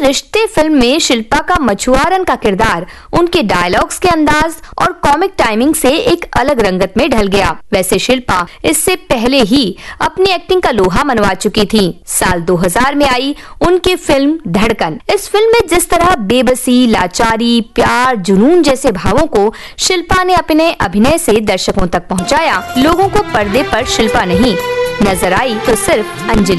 रिश्ते फिल्म में शिल्पा का मछुआरन का किरदार उनके डायलॉग्स के अंदाज और कॉमिक टाइमिंग से एक अलग रंगत में ढल गया। वैसे शिल्पा इससे पहले ही अपनी एक्टिंग का लोहा मनवा चुकी थी। साल 2000 में आई उनकी फिल्म धड़कन। इस फिल्म में जिस तरह बेबसी, लाचारी, प्यार, जुनून जैसे भावों को शिल्पा ने अपने अभिनय से दर्शकों तक पहुंचाया, लोगों को पर्दे पर शिल्पा नहीं नजर आई तो सिर्फ अंजलि।